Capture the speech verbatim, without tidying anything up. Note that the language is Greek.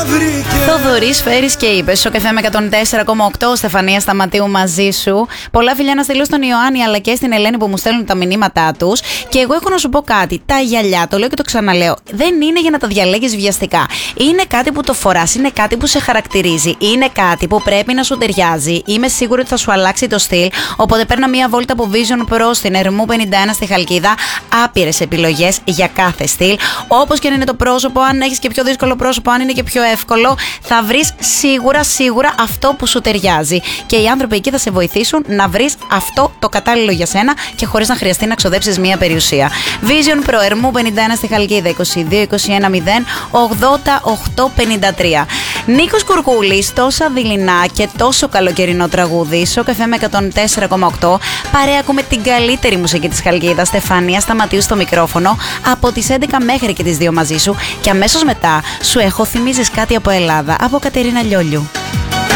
Θοδωρής Φέρης και είπε στο καφέ με εκατόν τέσσερα κόμμα οκτώ, Στεφανία Σταματίου μαζί σου. Πολλά φιλιά να στείλω στον Ιωάννη αλλά και στην Ελένη που μου στέλνουν τα μηνύματά τους. Και εγώ έχω να σου πω κάτι. Τα γυαλιά, το λέω και το ξαναλέω, δεν είναι για να τα διαλέγεις βιαστικά. Είναι κάτι που το φοράς, είναι κάτι που σε χαρακτηρίζει, είναι κάτι που πρέπει να σου ταιριάζει. Είμαι σίγουρη ότι θα σου αλλάξει το στυλ. Οπότε παίρνα μία βόλτα από Vision Pro στην Ερμού πενήντα ένα στη Χαλκίδα. Άπειρες επιλογές για κάθε στυλ. Όπως και αν είναι το πρόσωπο, αν έχεις και πιο δύσκολο πρόσωπο, αν είναι και πιο εύκολο, θα βρεις σίγουρα σίγουρα αυτό που σου ταιριάζει. Και οι άνθρωποι εκεί θα σε βοηθήσουν να βρεις αυτό το κατάλληλο για σένα και χωρίς να χρειαστεί να ξοδέψεις μία περιουσία. Vision Pro, Ερμού πενήντα ένα στη Χαλκίδα, είκοσι δύο είκοσι ένα μηδέν ογδόντα οκτώ πενήντα τρία. Νίκος Κουρκούλης, τόσα δειλινά και τόσο καλοκαιρινό τραγούδι. Στο καφέ με εκατόν τέσσερα κόμμα οκτώ. Παρέα ακούμε την καλύτερη μουσική της Χαλκίδας. Στεφανία Σταματίου στο μικρόφωνο από τις έντεκα μέχρι και τις δύο μαζί σου. Και αμέσως μετά σου έχω θυμίζεις κάτι από Ελλάδα από Κατερίνα Λιόλιου.